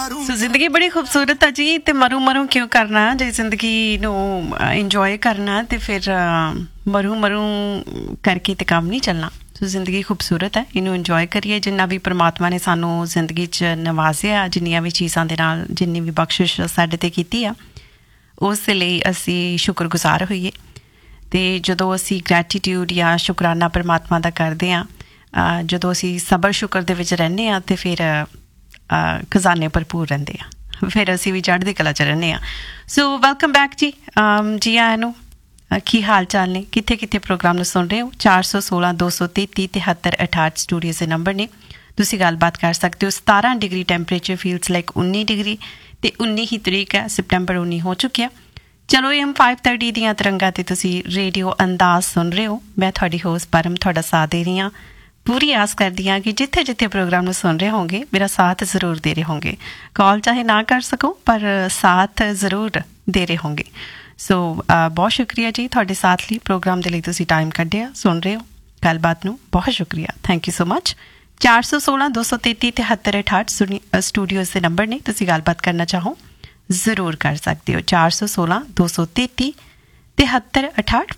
ਸੋ ਜ਼ਿੰਦਗੀ ਬੜੀ ਖੂਬਸੂਰਤ ਹੈ ਜੀ ਤੇ ਮਰੂ ਮਰੂ ਕਿਉਂ ਕਰਨਾ ਜੇ ਜ਼ਿੰਦਗੀ ਨੂੰ ਇੰਜੋਏ ਕਰਨਾ ਤੇ ਫਿਰ ਮਰੂ ਮਰੂ ਕਰਕੇ ਤੇ ਕੰਮ ਨਹੀਂ ਚੱਲਣਾ ਸੋ ਜ਼ਿੰਦਗੀ ਖੂਬਸੂਰਤ ਹੈ ਇਹਨੂੰ ਇੰਜੋਏ ਕਰੀਏ ਜਿੰਨਾ ਵੀ ਪ੍ਰਮਾਤਮਾ ਨੇ ਸਾਨੂੰ ਜ਼ਿੰਦਗੀ 'ਚ ਨਵਾਜ਼ਿਆ ਜਿੰਨੀਆਂ ਵੀ ਚੀਜ਼ਾਂ ਦੇ ਨਾਲ ਜਿੰਨੀ ਵੀ ਬਖਸ਼ਿਸ਼ ਸਾਡੇ 'ਤੇ ਕੀਤੀ ਆ ਉਸ ਦੇ ਲਈ ਅਸੀਂ ਸ਼ੁਕਰਗੁਜ਼ਾਰ ਹੋਈਏ ਅਤੇ ਜਦੋਂ ਅਸੀਂ ਗ੍ਰੈਟੀਟਿਊਡ ਜਾਂ ਸ਼ੁਕਰਾਨਾ ਪਰਮਾਤਮਾ ਦਾ ਕਰਦੇ ਹਾਂ ਜਦੋਂ ਅਸੀਂ ਸਬਰ ਸ਼ੁਕਰ ਦੇ ਵਿੱਚ ਰਹਿੰਦੇ ਹਾਂ ਅਤੇ ਫਿਰ ਖਜ਼ਾਨੇ ਭਰਪੂਰ ਰਹਿੰਦੇ ਆ ਫਿਰ ਅਸੀਂ ਵੀ ਚੜ੍ਹਦੀ ਕਲਾ 'ਚ ਰਹਿੰਦੇ ਹਾਂ ਸੋ ਵੈਲਕਮ ਬੈਕ ਜੀ ਜੀ ਆਇਆਂ ਨੂੰ ਕੀ ਹਾਲ ਚਾਲ ਨੇ ਕਿੱਥੇ ਕਿੱਥੇ ਪ੍ਰੋਗਰਾਮ ਨੂੰ ਸੁਣ ਰਹੇ ਹੋ 416 233 73 68 ਸਟੂਡੀਓ ਦੇ ਨੰਬਰ ਨੇ ਤੁਸੀਂ ਗੱਲਬਾਤ ਕਰ ਸਕਦੇ ਹੋ 17 degree temperature feels like 19 degree ਅਤੇ 19 ਹੀ ਤਰੀਕ ਹੈ ਸਪਟੰਬਰ 19 ਹੋ ਚੁੱਕਿਆ ਚਲੋ AM 530 ਦੀਆਂ ਤਰੰਗਾਂ 'ਤੇ ਤੁਸੀਂ ਰੇਡੀਓ ਅੰਦਾਜ਼ ਸੁਣ ਰਹੇ ਹੋ ਮੈਂ ਤੁਹਾਡੀ ਹੋਸਟ ਪਰਮ ਤੁਹਾਡਾ ਸਾਥ ਦੇ ਰਹੀ ਹਾਂ ਪੂਰੀ ਆਸ ਕਰਦੀ ਹਾਂ ਕਿ ਜਿੱਥੇ ਜਿੱਥੇ ਪ੍ਰੋਗਰਾਮ ਨੂੰ ਸੁਣ ਰਹੇ ਹੋਗੇ ਮੇਰਾ ਸਾਥ ਜ਼ਰੂਰ ਦੇ ਰਹੇ ਹੋਗੇ ਕਾਲ ਚਾਹੇ ਨਾ ਕਰ ਸਕੋ ਪਰ ਸਾਥ ਜ਼ਰੂਰ ਦੇ ਰਹੇ ਹੋਗੇ ਸੋ ਬਹੁਤ ਸ਼ੁਕਰੀਆ ਜੀ ਤੁਹਾਡੇ ਸਾਥ ਲਈ ਪ੍ਰੋਗਰਾਮ ਦੇ ਲਈ ਤੁਸੀਂ ਟਾਈਮ ਕੱਢਿਆ ਸੁਣ ਰਹੇ ਹੋ ਗੱਲਬਾਤ ਨੂੰ ਬਹੁਤ ਸ਼ੁਕਰੀਆ thank you so much 416 233 73 68 studios ਦੇ ਨੰਬਰ ਨੇ ਤੁਸੀਂ ਗੱਲਬਾਤ ਕਰਨਾ ਚਾਹੋ ਜ਼ਰੂਰ ਕਰ ਸਕਦੇ ਹੋ 416 233 73 68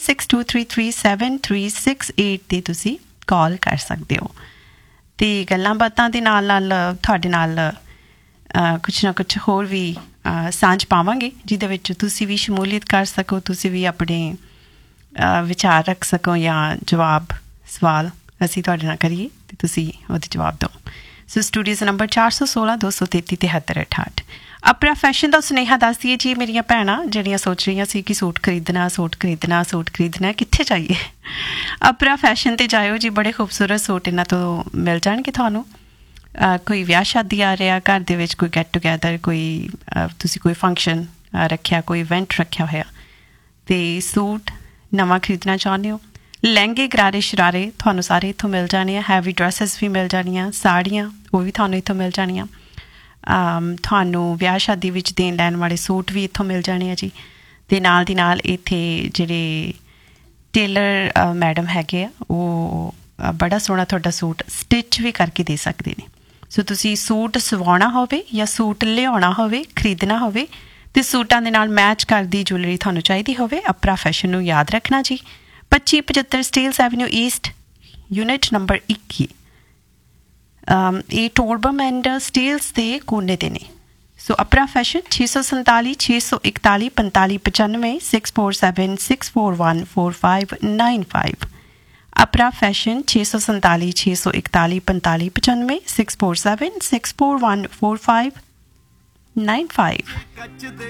4162337368 'ਤੇ ਤੁਸੀਂ ਕਾਲ ਕਰ ਸਕਦੇ ਹੋ ਅਤੇ ਗੱਲਾਂ ਬਾਤਾਂ ਦੇ ਨਾਲ ਨਾਲ ਤੁਹਾਡੇ ਨਾਲ ਕੁਛ ਨਾ ਕੁਛ ਹੋਰ ਵੀ ਸਾਂਝ ਪਾਵਾਂਗੇ ਜਿਹਦੇ ਵਿੱਚ ਤੁਸੀਂ ਵੀ ਸ਼ਮੂਲੀਅਤ ਕਰ ਸਕੋ ਤੁਸੀਂ ਵੀ ਆਪਣੇ ਵਿਚਾਰ ਰੱਖ ਸਕੋ ਜਾਂ ਜਵਾਬ ਸਵਾਲ ਅਸੀਂ ਤੁਹਾਡੇ ਨਾਲ ਕਰੀਏ ਅਤੇ ਤੁਸੀਂ ਉਹਦੇ ਜਵਾਬ ਦਿਓ ਸੋ ਸਟੂਡੀਓਜ਼ ਨੰਬਰ 416 233 73 68 ਆਪਣਾ ਫੈਸ਼ਨ ਦਾ ਸੁਨੇਹਾ ਦੱਸ ਦਈਏ ਜੀ ਮੇਰੀਆਂ ਭੈਣਾਂ ਜਿਹੜੀਆਂ ਸੋਚ ਰਹੀਆਂ ਸੀ ਕਿ ਸੂਟ ਖਰੀਦਣਾ ਕਿੱਥੇ ਜਾਈਏ ਆਪਣਾ ਫੈਸ਼ਨ 'ਤੇ ਜਾਇਓ ਜੀ ਬੜੇ ਖੂਬਸੂਰਤ ਸੂਟ ਇਹਨਾਂ ਤੋਂ ਮਿਲ ਜਾਣਗੇ ਤੁਹਾਨੂੰ ਕੋਈ ਵਿਆਹ ਸ਼ਾਦੀ ਆ ਰਿਹਾ ਘਰ ਦੇ ਵਿੱਚ ਕੋਈ ਗੈਟ ਟੂਗੈਦਰ ਕੋਈ ਤੁਸੀਂ ਕੋਈ ਫੰਕਸ਼ਨ ਰੱਖਿਆ ਕੋਈ ਇਵੈਂਟ ਰੱਖਿਆ ਹੋਇਆ ਅਤੇ ਸੂਟ ਨਵਾਂ ਖਰੀਦਣਾ ਚਾਹੁੰਦੇ ਹੋ ਲਹਿੰਗੇ ਗਰਾਰੇ ਸ਼ਰਾਰੇ ਤੁਹਾਨੂੰ ਸਾਰੇ ਇੱਥੋਂ ਮਿਲ ਜਾਣੇ ਆ ਹੈਵੀ ਡਰੈਸਿਸ ਵੀ ਮਿਲ ਜਾਣੀਆਂ ਸਾੜੀਆਂ ਉਹ ਵੀ ਤੁਹਾਨੂੰ ਇੱਥੋਂ ਮਿਲ ਜਾਣੀਆਂ ਤੁਹਾਨੂੰ ਵਿਆਹ ਸ਼ਾਦੀ ਵਿੱਚ ਦੇਣ ਲੈਣ ਵਾਲੇ ਸੂਟ ਵੀ ਇੱਥੋਂ ਮਿਲ ਜਾਣੇ ਆ ਜੀ ਅਤੇ ਨਾਲ ਦੀ ਨਾਲ ਇੱਥੇ ਜਿਹੜੇ ਟੇਲਰ ਮੈਡਮ ਹੈਗੇ ਆ ਉਹ ਬੜਾ ਸੋਹਣਾ ਤੁਹਾਡਾ ਸੂਟ ਸਟਿਚ ਵੀ ਕਰਕੇ ਦੇ ਸਕਦੇ ਨੇ ਸੋ ਤੁਸੀਂ ਸੂਟ ਸਵਾਉਣਾ ਹੋਵੇ ਜਾਂ ਸੂਟ ਲਿਆਉਣਾ ਹੋਵੇ ਖਰੀਦਣਾ ਹੋਵੇ ਅਤੇ ਸੂਟਾਂ ਦੇ ਨਾਲ ਮੈਚ ਕਰਦੀ ਜੁਐਲਰੀ ਤੁਹਾਨੂੰ ਚਾਹੀਦੀ ਹੋਵੇ ਅਪਰਾ ਫੈਸ਼ਨ ਨੂੰ ਯਾਦ ਰੱਖਣਾ ਜੀ 2575 Steeles avenue East unit number 21 ਇਹ ਟੋਲਬਮ ਐਂਡ ਸਟੀਲਸ ਦੇ ਕੋਨੇ 'ਤੇ ਨੇ ਸੋ ਅਪਰਾ ਫੈਸ਼ਨ 647 641 4595 647 641 4595 ਅਪਰਾ ਫੈਸ਼ਨ 647 641 4595 647 641 4595